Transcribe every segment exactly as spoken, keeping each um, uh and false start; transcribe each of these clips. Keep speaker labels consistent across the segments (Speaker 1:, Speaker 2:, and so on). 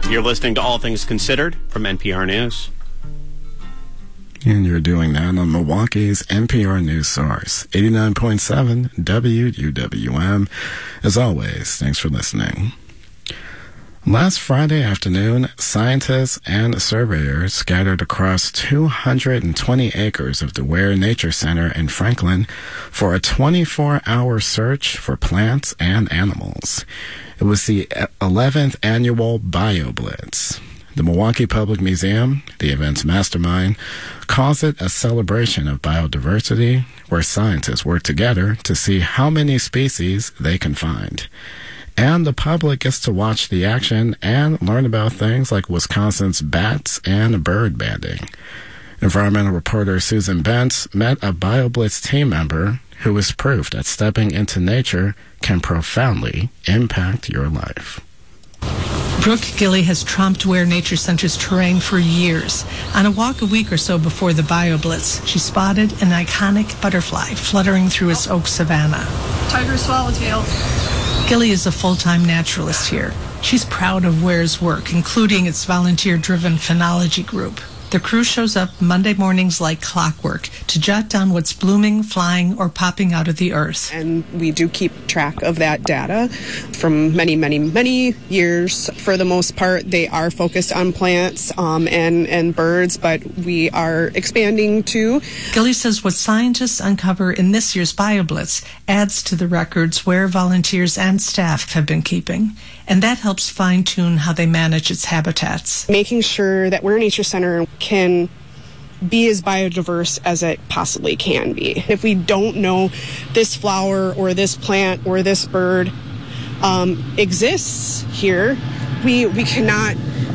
Speaker 1: You're listening to All Things Considered from N P R News.
Speaker 2: And you're doing that on Milwaukee's N P R News Source, eighty-nine point seven W U W M. As always, thanks for listening. Last Friday afternoon, scientists and surveyors scattered across two hundred twenty acres of the Ware Nature Center in Franklin for a twenty-four hour search for plants and animals. It was the eleventh annual BioBlitz. The Milwaukee Public Museum, the event's mastermind, calls it a celebration of biodiversity where scientists work together to see how many species they can find. And the public gets to watch the action and learn about things like Wisconsin's bats and bird banding. Environmental reporter Susan Bentz met a BioBlitz team member who is proof that stepping into nature can profoundly impact your life.
Speaker 3: Brooke Gilly has tromped Ware Nature Center's terrain for years. On a walk a week or so before the BioBlitz, she spotted an iconic butterfly fluttering through its oak savanna.
Speaker 4: Tiger swallowtail.
Speaker 3: Gilly is a full-time naturalist here. She's proud of Ware's work, including its volunteer-driven phenology group. The crew shows up Monday mornings like clockwork to jot down what's blooming, flying, or popping out of the earth.
Speaker 4: And we do keep track of that data from many, many, many years. For the most part, they are focused on plants um, and, and birds, but we are expanding too.
Speaker 3: Gilly says what scientists uncover in this year's BioBlitz adds to the records Ware volunteers and staff have been keeping, and that helps fine-tune how they manage its habitats.
Speaker 4: Making sure that Ware Nature Center can be as biodiverse as it possibly can be. If we don't know this flower or this plant or this bird um, exists here, we we cannot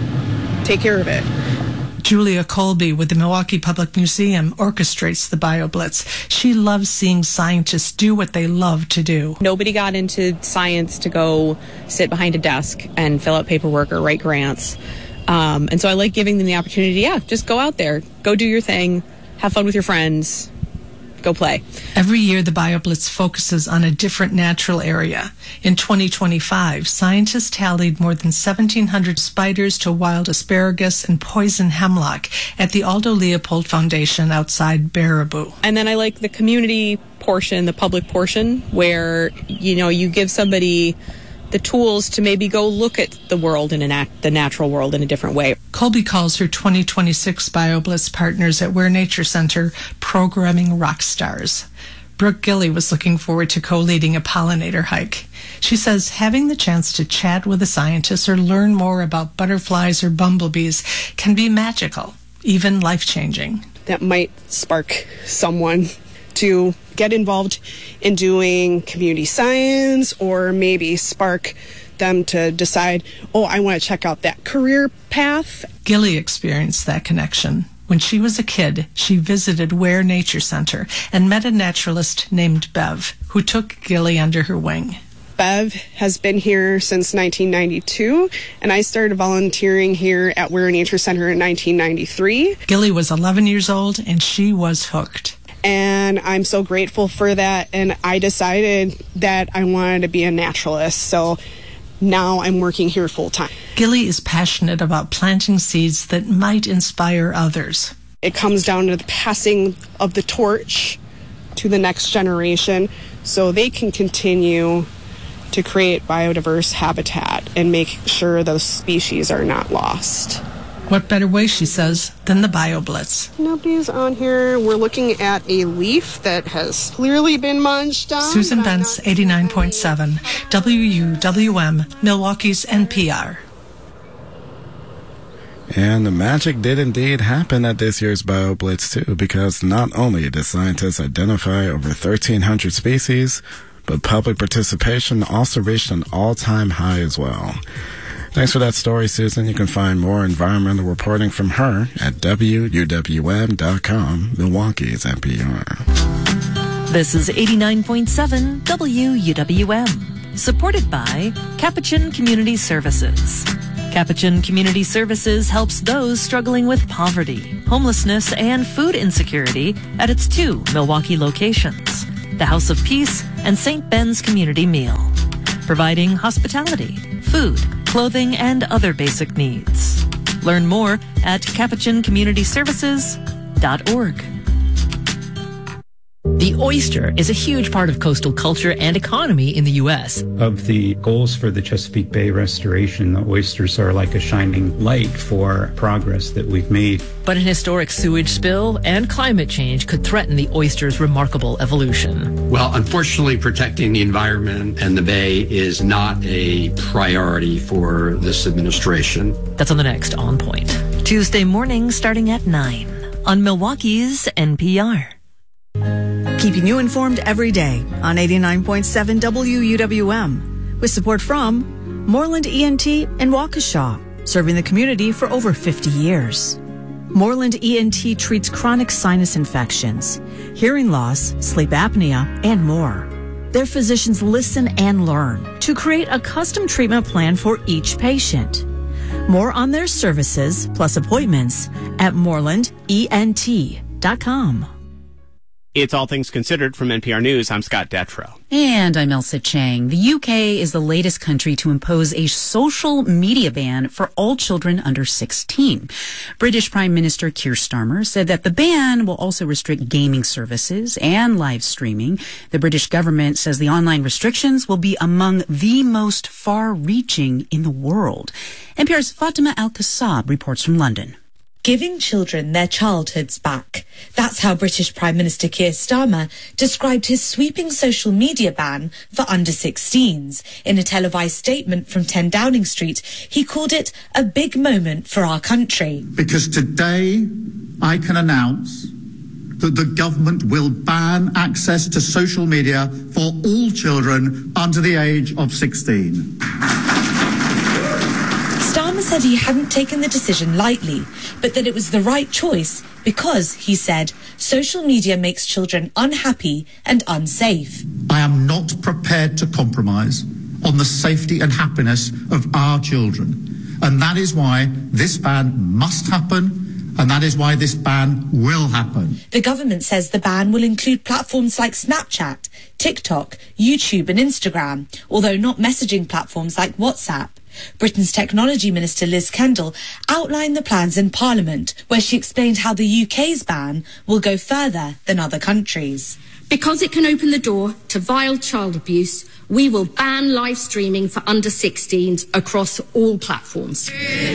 Speaker 4: take care of it.
Speaker 3: Julia Colby with the Milwaukee Public Museum orchestrates the BioBlitz. She loves seeing scientists do what they love to do.
Speaker 5: Nobody got into science to go sit behind a desk and fill out paperwork or write grants. Um, and so I like giving them the opportunity, yeah, just go out there, go do your thing, have fun with your friends, go play.
Speaker 3: Every year, the BioBlitz focuses on a different natural area. In twenty twenty-five, scientists tallied more than seventeen hundred spiders to wild asparagus and poison hemlock at the Aldo Leopold Foundation outside Baraboo.
Speaker 5: And then I like the community portion, the public portion, where, you know, you give somebody the tools to maybe go look at the world in a nat- the natural world in a different way.
Speaker 3: Colby calls her twenty twenty-six BioBlitz partners at Ware Nature Center programming rock stars. Brooke Gilly was looking forward to co-leading a pollinator hike. She says having the chance to chat with a scientist or learn more about butterflies or bumblebees can be magical, even life-changing.
Speaker 4: That might spark someone to get involved in doing community science, or maybe spark them to decide, oh, I want to check out that career path.
Speaker 3: Gilly experienced that connection. When she was a kid, she visited Ware Nature Center and met a naturalist named Bev, who took Gilly under her wing.
Speaker 4: Bev has been here since nineteen ninety-two, and I started volunteering here at Ware Nature Center in nineteen ninety-three.
Speaker 3: Gilly was eleven years old, and she was hooked.
Speaker 4: And I'm so grateful for that, and I decided that I wanted to be a naturalist, so now I'm working here full-time.
Speaker 3: Gilly is passionate about planting seeds that might inspire others.
Speaker 4: It comes down to the passing of the torch to the next generation so they can continue to create biodiverse habitat and make sure those species are not lost.
Speaker 3: What better way, she says, than the BioBlitz?
Speaker 4: Nobody's on here. We're looking at a leaf that has clearly been munched on.
Speaker 3: Susan Bentz, eighty-nine point seven, W U W M, Milwaukee's N P R.
Speaker 2: And the magic did indeed happen at this year's BioBlitz, too, because not only did scientists identify over thirteen hundred species, but public participation also reached an all-time high as well. Thanks for that story, Susan. You can find more environmental reporting from her at W U W M dot com, Milwaukee's N P R.
Speaker 6: This is eighty-nine point seven W U W M, supported by Capuchin Community Services. Capuchin Community Services helps those struggling with poverty, homelessness, and food insecurity at its two Milwaukee locations, the House of Peace and Saint Ben's Community Meal, providing hospitality, food, clothing, and other basic needs. Learn more at capuchin community services dot org.
Speaker 7: The oyster is a huge part of coastal culture and economy in the U S.
Speaker 8: Of the goals for the Chesapeake Bay restoration, the oysters are like a shining light for progress that we've made.
Speaker 7: But an historic sewage spill and climate change could threaten the oyster's remarkable evolution.
Speaker 9: Well, unfortunately, protecting the environment and the bay is not a priority for this administration.
Speaker 7: That's on the next On Point.
Speaker 6: Tuesday morning starting at nine on Milwaukee's N P R.
Speaker 10: Keeping you informed every day on eighty-nine point seven W U W M with support from Moreland E N T in Waukesha, serving the community for over fifty years. Moreland E N T treats chronic sinus infections, hearing loss, sleep apnea, and more. Their physicians listen and learn to create a custom treatment plan for each patient. More on their services plus appointments at moreland E N T dot com.
Speaker 1: It's All Things Considered from N P R News. I'm Scott Detrow.
Speaker 11: And I'm Elsa Chang. The U K is the latest country to impose a social media ban for all children under sixteen. British Prime Minister Keir Starmer said that the ban will also restrict gaming services and live streaming. The British government says the online restrictions will be among the most far-reaching in the world. N P R's Fatima Al-Kassab reports from London.
Speaker 12: Giving children their childhoods back. That's how British Prime Minister Keir Starmer described his sweeping social media ban for under sixteens. In a televised statement from ten Downing Street, he called it a big moment for our country.
Speaker 13: Because today I can announce that the government will ban access to social media for all children under the age of sixteen.
Speaker 12: Starmer said he hadn't taken the decision lightly, but that it was the right choice because, he said, social media makes children unhappy and unsafe.
Speaker 13: I am not prepared to compromise on the safety and happiness of our children. And that is why this ban must happen, and that is why this ban will happen.
Speaker 12: The government says the ban will include platforms like Snapchat, TikTok, YouTube and Instagram, although not messaging platforms like WhatsApp. Britain's Technology Minister Liz Kendall outlined the plans in Parliament, where she explained how the U K's ban will go further than other countries.
Speaker 14: Because it can open the door to vile child abuse, we will ban live streaming for under sixteens across all platforms.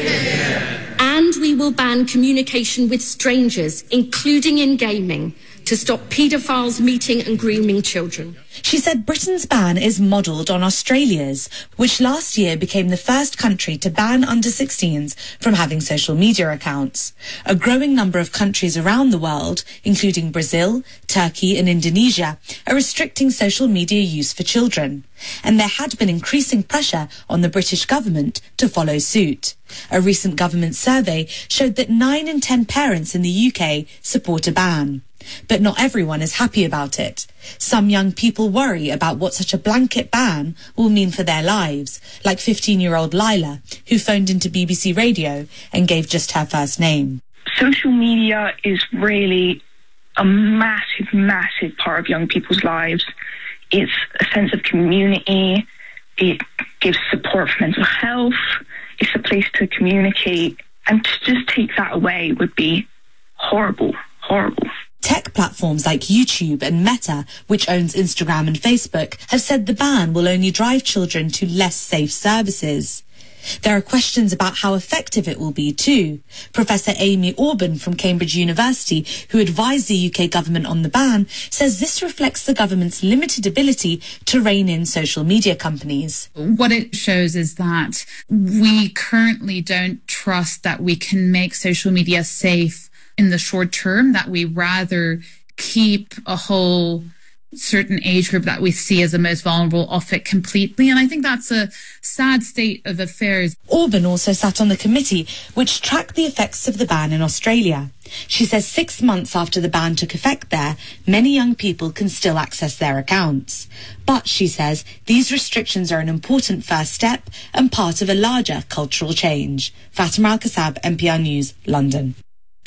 Speaker 14: And we will ban communication with strangers, including in gaming, to stop paedophiles meeting and grooming children.
Speaker 12: She said Britain's ban is modelled on Australia's, which last year became the first country to ban under sixteens from having social media accounts. A growing number of countries around the world, including Brazil, Turkey and Indonesia, are restricting social media use for children. And there had been increasing pressure on the British government to follow suit. A recent government survey showed that nine in ten parents in the U K support a ban. But not everyone is happy about it. Some young people worry about what such a blanket ban will mean for their lives, like fifteen-year-old Lila, who phoned into B B C Radio and gave just her first name.
Speaker 15: Social media is really a massive, massive part of young people's lives. It's a sense of community. It gives support for mental health. It's a place to communicate. And to just take that away would be horrible, horrible.
Speaker 12: Tech platforms like YouTube and Meta, which owns Instagram and Facebook, have said the ban will only drive children to less safe services. There are questions about how effective it will be too. Professor Amy Orban from Cambridge University, who advised the U K government on the ban, says this reflects the government's limited ability to rein in social media companies.
Speaker 16: What it shows is that we currently don't trust that we can make social media safe in the short term, that we rather keep a whole certain age group that we see as the most vulnerable off it completely. And I think that's a sad state of affairs.
Speaker 12: Orban also sat on the committee which tracked the effects of the ban in Australia. She says six months after the ban took effect there, many young people can still access their accounts. But, she says, these restrictions are an important first step and part of a larger cultural change. Fatima Al-Kassab, N P R News, London.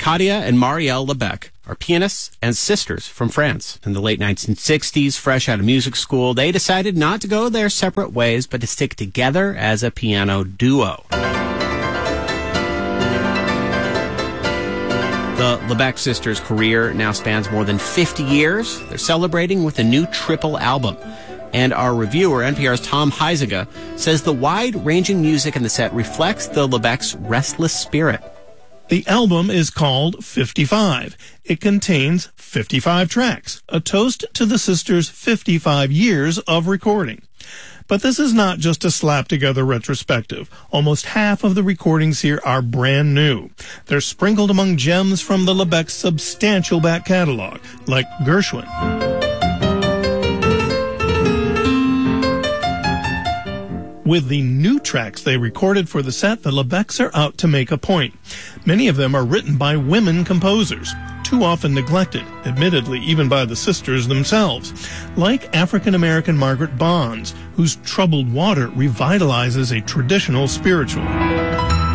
Speaker 1: Katia and Marielle Lebec are pianists and sisters from France. In the late nineteen sixties, fresh out of music school, they decided not to go their separate ways, but to stick together as a piano duo. The Lebec sisters' career now spans more than fifty years. They're celebrating with a new triple album. And our reviewer, N P R's Tom Huizinga, says the wide-ranging music in the set reflects the Lebec's restless spirit.
Speaker 17: The album is called fifty-five. It contains fifty-five tracks, a toast to the sisters' fifty-five years of recording. But this is not just a slap-together retrospective. Almost half of the recordings here are brand new. They're sprinkled among gems from the Lebec's substantial back catalog, like Gershwin. With the new tracks they recorded for the set, the Lebecs are out to make a point. Many of them are written by women composers, too often neglected, admittedly even by the sisters themselves, like African-American Margaret Bonds, whose Troubled Water revitalizes a traditional spiritual.